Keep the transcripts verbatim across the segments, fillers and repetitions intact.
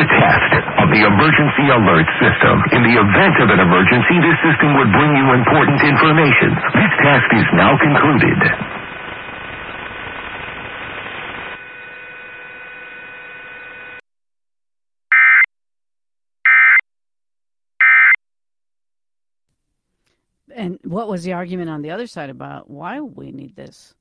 the test of the emergency alert system. In the event of an emergency, this system would bring you important information. This test is now concluded. And what was the argument on the other side about why we need this?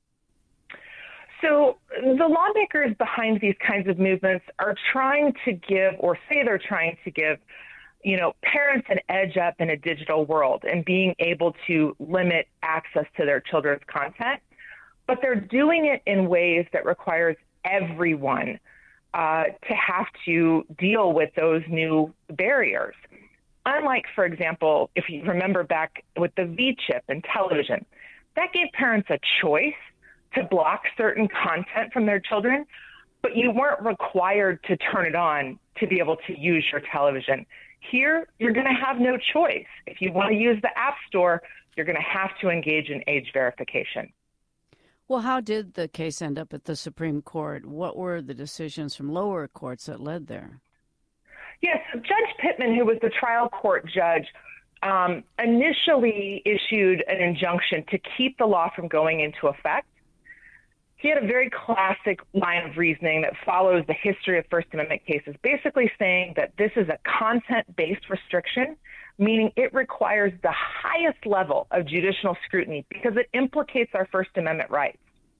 So the lawmakers behind these kinds of movements are trying to give, or say they're trying to give, you know, parents an edge up in a digital world and being able to limit access to their children's content. But they're doing it in ways that requires everyone uh, to have to deal with those new barriers. Unlike, for example, if you remember back with the V chip and television, that gave parents a choice to block certain content from their children, but you weren't required to turn it on to be able to use your television. Here, you're going to have no choice. If you want to use the App Store, you're going to have to engage in age verification. Well, how did the case end up at the Supreme Court? What were the decisions from lower courts that led there? Yes, Judge Pittman, who was the trial court judge, um, initially issued an injunction to keep the law from going into effect. He had a very classic line of reasoning that follows the history of First Amendment cases, basically saying that this is a content-based restriction, meaning it requires the highest level of judicial scrutiny because it implicates our First Amendment rights.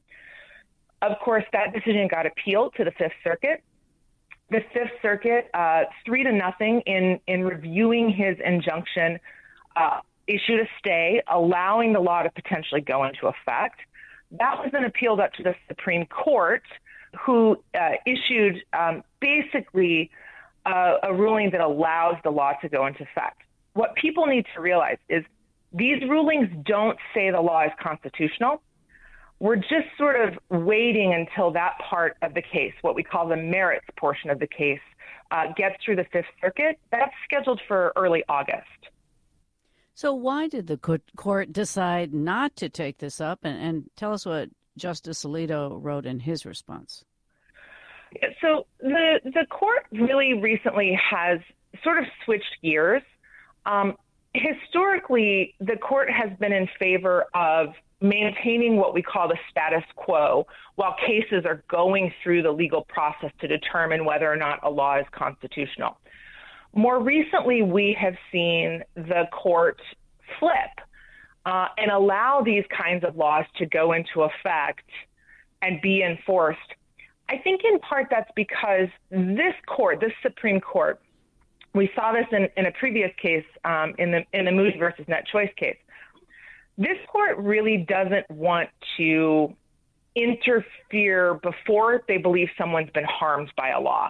Of course, that decision got appealed to the Fifth Circuit. The Fifth Circuit, uh, three to nothing in, in reviewing his injunction, uh, issued a stay, allowing the law to potentially go into effect. That was then appealed up to the Supreme Court, who uh, issued um, basically uh, a ruling that allows the law to go into effect. What people need to realize is these rulings don't say the law is constitutional. We're just sort of waiting until that part of the case, what we call the merits portion of the case, uh, gets through the Fifth Circuit. That's scheduled for early August. So why did the court decide not to take this up? And, and tell us what Justice Alito wrote in his response. So the, the court really recently has sort of switched gears. Um, historically, the court has been in favor of maintaining what we call the status quo while cases are going through the legal process to determine whether or not a law is constitutional. More recently, we have seen the court flip uh, and allow these kinds of laws to go into effect and be enforced. I think in part that's because this court, this Supreme Court, we saw this in, in a previous case, um, in the in the Moody versus Net Choice case. This court really doesn't want to interfere before they believe someone's been harmed by a law.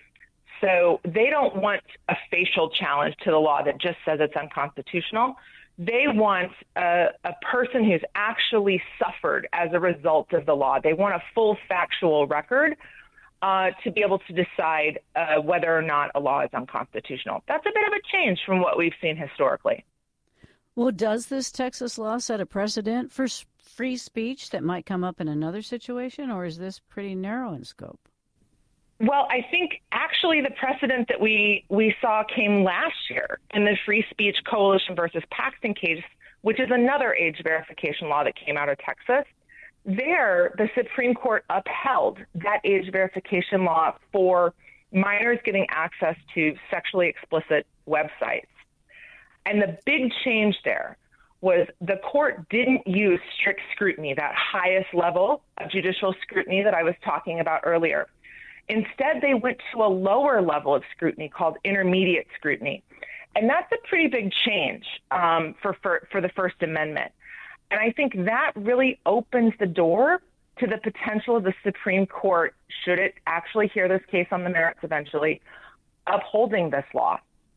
So they don't want a facial challenge to the law that just says it's unconstitutional. They want a, a person who's actually suffered as a result of the law. They want a full factual record uh, to be able to decide uh, whether or not a law is unconstitutional. That's a bit of a change from what we've seen historically. Well, does this Texas law set a precedent for free speech that might come up in another situation, or is this pretty narrow in scope? Well, I think actually the precedent that we, we saw came last year in the Free Speech Coalition versus Paxton case, which is another age verification law that came out of Texas. There, the Supreme Court upheld that age verification law for minors getting access to sexually explicit websites. And the big change there was the court didn't use strict scrutiny, that highest level of judicial scrutiny that I was talking about earlier. Instead, they went to a lower level of scrutiny called intermediate scrutiny. And that's a pretty big change um, for, for, for the First Amendment. And I think that really opens the door to the potential of the Supreme Court, should it actually hear this case on the merits eventually, upholding this law.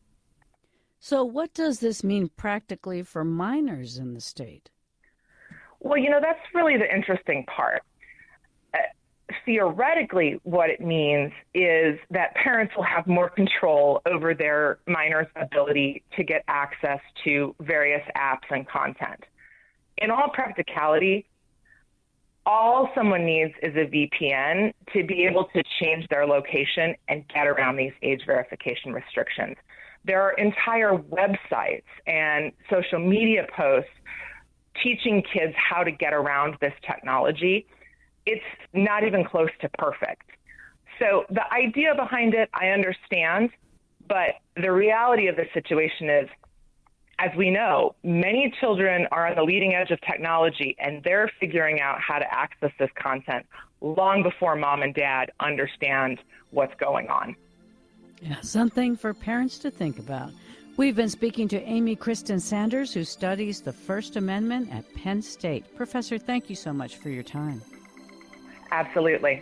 So what does this mean practically for minors in the state? Well, you know, that's really the interesting part. Uh, theoretically, what it means is that parents will have more control over their minors' ability to get access to various apps and content. In all practicality, all someone needs is a V P N to be able to change their location and get around these age verification restrictions. There are entire websites and social media posts teaching kids how to get around this technology. It's not even close to perfect. So the idea behind it, I understand, but the reality of the situation is, as we know, many children are on the leading edge of technology, and they're figuring out how to access this content long before mom and dad understand what's going on. Yeah, something for parents to think about. We've been speaking to Amy Kristen Sanders, who studies the First Amendment at Penn State. Professor, thank you so much for your time. Absolutely.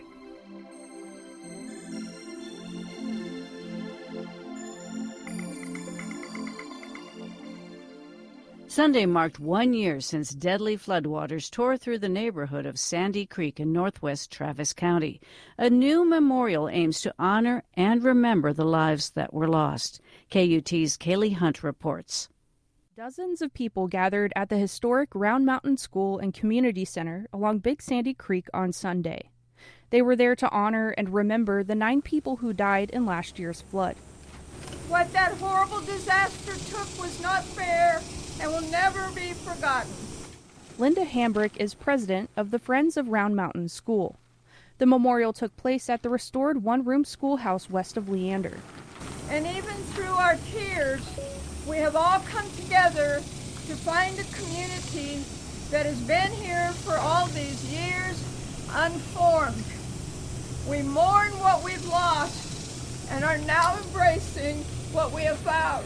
Sunday marked one year since deadly floodwaters tore through the neighborhood of Sandy Creek in northwest Travis County. A new memorial aims to honor and remember the lives that were lost. K U T's Kaylee Hunt reports. Dozens of people gathered at the historic Round Mountain School and Community Center along Big Sandy Creek on Sunday. They were there to honor and remember the nine people who died in last year's flood. What that horrible disaster took was not fair and will never be forgotten. Linda Hambrick is president of the Friends of Round Mountain School. The memorial took place at the restored one-room schoolhouse west of Leander. And even through our tears, we have all come together to find a community that has been here for all these years, unformed. We mourn what we've lost and are now embracing what we have found.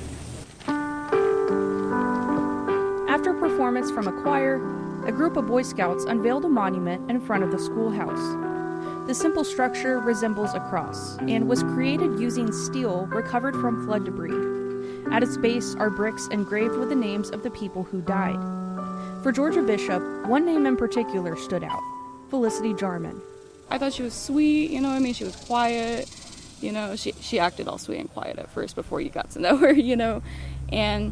After performance from a choir, a group of Boy Scouts unveiled a monument in front of the schoolhouse. The simple structure resembles a cross and was created using steel recovered from flood debris. At its base are bricks engraved with the names of the people who died. For Georgia Bishop, one name in particular stood out: Felicity Jarman. I thought she was sweet, you know what I mean? She was quiet, you know, she, she acted all sweet and quiet at first before you got to know her, you know, and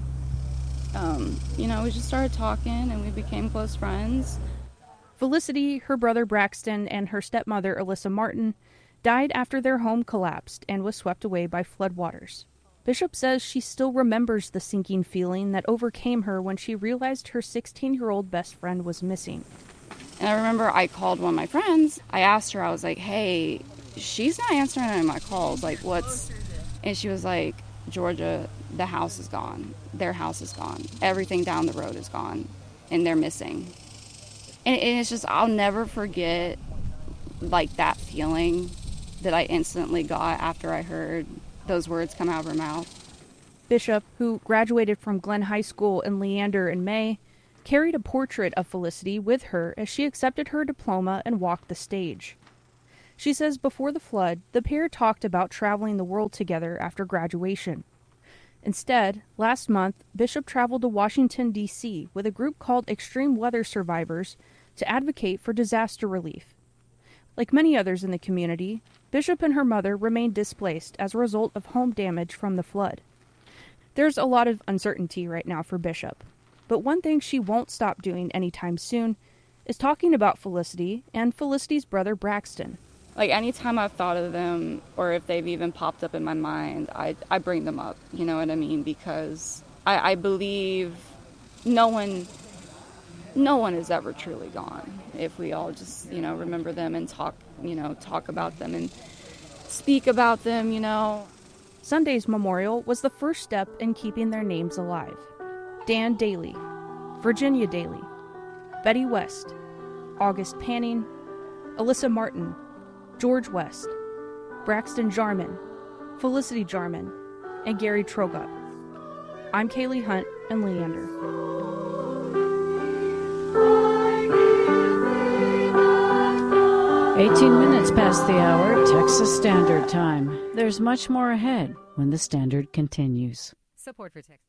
Um, you know, we just started talking and we became close friends. Felicity, her brother Braxton, and her stepmother Alyssa Martin died after their home collapsed and was swept away by floodwaters. Bishop says she still remembers the sinking feeling that overcame her when she realized her sixteen-year-old best friend was missing. And I remember I called one of my friends. I asked her, I was like, hey, she's not answering any of my calls. Like, what's... And she was like, Georgia, the house is gone. Their house is gone. Everything down the road is gone. And they're missing. And, and it's just, I'll never forget, like, that feeling that I instantly got after I heard those words come out of her mouth. Bishop, who graduated from Glenn High School in Leander in May, carried a portrait of Felicity with her as she accepted her diploma and walked the stage. She says before the flood, the pair talked about traveling the world together after graduation. Instead, last month, Bishop traveled to Washington, D C with a group called Extreme Weather Survivors to advocate for disaster relief. Like many others in the community, Bishop and her mother remained displaced as a result of home damage from the flood. There's a lot of uncertainty right now for Bishop, but one thing she won't stop doing anytime soon is talking about Felicity and Felicity's brother Braxton. Like, anytime I've thought of them, or if they've even popped up in my mind, I, I bring them up, you know what I mean? Because I, I believe no one, no one is ever truly gone if we all just, you know, remember them and talk, you know, talk about them and speak about them, you know. Sunday's memorial was the first step in keeping their names alive. Dan Daly, Virginia Daly, Betty West, August Panning, Alyssa Martin, George West, Braxton Jarman, Felicity Jarman, and Gary Trogut. I'm Kaylee Hunt in Leander. eighteen minutes past the hour, Texas Standard Time. There's much more ahead when the Standard continues. Support for Texas.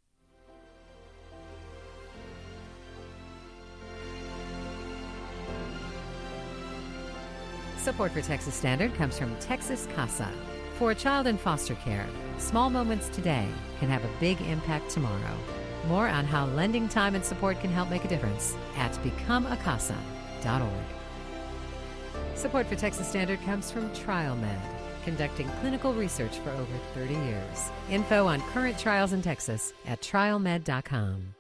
Support for Texas Standard comes from Texas Casa. For a child in foster care, small moments today can have a big impact tomorrow. More on how lending time and support can help make a difference at become a casa dot org. Support for Texas Standard comes from TrialMed, conducting clinical research for over thirty years. Info on current trials in Texas at trial med dot com.